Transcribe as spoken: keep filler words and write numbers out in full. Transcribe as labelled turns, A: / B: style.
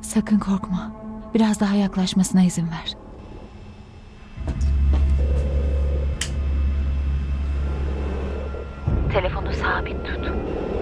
A: Sakın korkma. Biraz daha yaklaşmasına izin ver. Telefonu sabit tut.